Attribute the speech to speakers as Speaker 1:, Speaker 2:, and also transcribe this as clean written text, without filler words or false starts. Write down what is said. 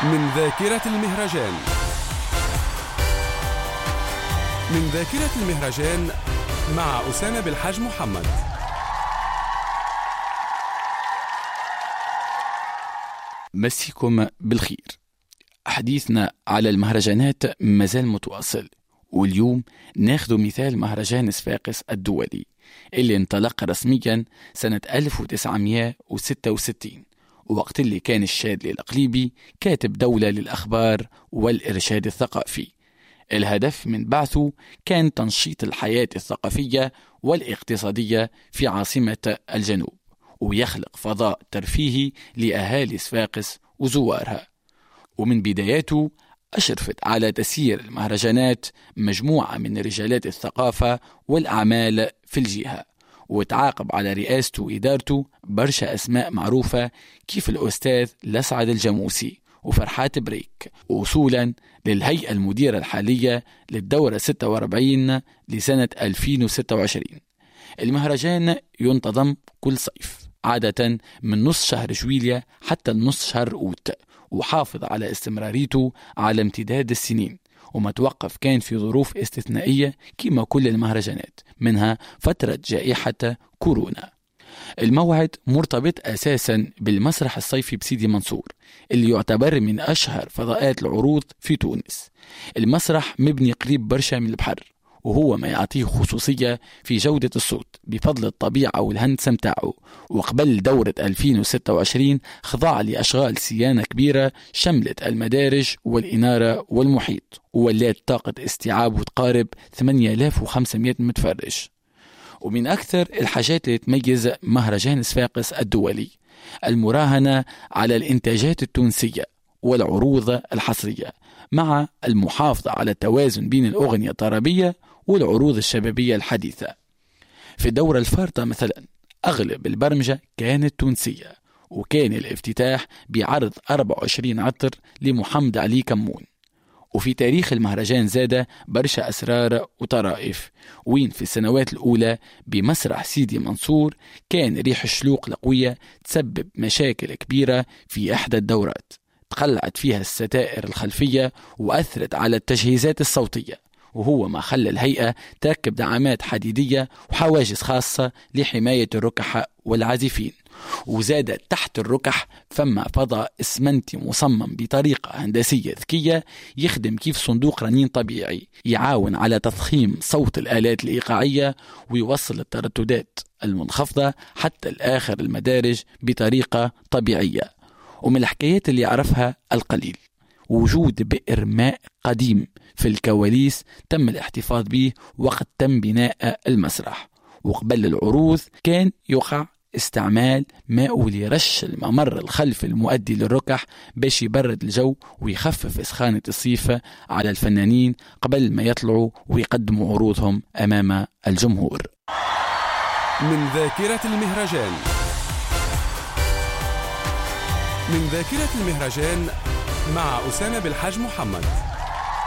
Speaker 1: من ذاكرة المهرجان. من ذاكرة المهرجان مع أسامة بالحاج محمد.
Speaker 2: مسيكم بالخير. حديثنا على المهرجانات مازال متواصل، واليوم ناخذ مثال مهرجان صفاقس الدولي اللي انطلق رسميا سنة 1966، وقت اللي كان الشاذلي الأقليبي كاتب دولة للأخبار والإرشاد الثقافي. الهدف من بعثه كان تنشيط الحياة الثقافية والاقتصادية في عاصمة الجنوب، ويخلق فضاء ترفيهي لأهالي صفاقس وزوارها. ومن بداياته أشرفت على تسيير المهرجانات مجموعة من رجالات الثقافة والأعمال في الجهة، وتعاقب على رئاسته وإدارته برشا أسماء معروفة كيف الأستاذ لسعد الجاموسي وفرحات بريك، وصولا للهيئة المديرة الحالية للدورة 46 لسنة 2026. المهرجان ينتظم كل صيف عادة من نص شهر جويلية حتى النص شهر أوت، وحافظ على استمراريته على امتداد السنين، وما توقف كان في ظروف استثنائية كما كل المهرجانات، منها فترة جائحة كورونا. الموعد مرتبط أساسا بالمسرح الصيفي بسيدي منصور اللي يعتبر من أشهر فضاءات العروض في تونس. المسرح مبني قريب برشا من البحر، وهو ما يعطيه خصوصية في جودة الصوت بفضل الطبيعة والهندسة متاعه. وقبل دورة 2026 خضع لأشغال صيانة كبيرة شملت المدارج والإنارة والمحيط، وولات طاقة استيعابه تقارب 8500 متفرج. ومن أكثر الحاجات اللي تميز مهرجان صفاقس الدولي المراهنة على الإنتاجات التونسية والعروض الحصرية، مع المحافظة على التوازن بين الأغنية الطربية والعروض الشبابية الحديثة. في الدورة الفارطة مثلا أغلب البرمجة كانت تونسية، وكان الافتتاح بعرض 24 عطر لمحمد علي كمون. وفي تاريخ المهرجان زاد برشا أسرار وطرائف، وين في السنوات الأولى بمسرح سيدي منصور كان ريح الشلوق القوية تسبب مشاكل كبيرة في إحدى الدورات، تقلعت فيها الستائر الخلفية وأثرت على التجهيزات الصوتية، وهو ما خلى الهيئة تركب دعامات حديدية وحواجز خاصة لحماية الركحة والعازفين. وزاد تحت الركح فما فضاء اسمنتي مصمم بطريقة هندسية ذكية يخدم كيف صندوق رنين طبيعي، يعاون على تضخيم صوت الآلات الإيقاعية ويوصل الترددات المنخفضة حتى الآخر المدارج بطريقة طبيعية. ومن الحكايات اللي يعرفها القليل وجود بئر ماء قديم في الكواليس تم الاحتفاظ به وقت تم بناء المسرح. وقبل العروض كان يقع استعمال ماء لرش الممر الخلفي المؤدي للركح باش يبرد الجو ويخفف إسخانة الصيف على الفنانين قبل ما يطلعوا ويقدموا عروضهم أمام الجمهور.
Speaker 1: من ذاكرة المهرجان. من ذاكرة المهرجان مع أسامة بالحاج محمد.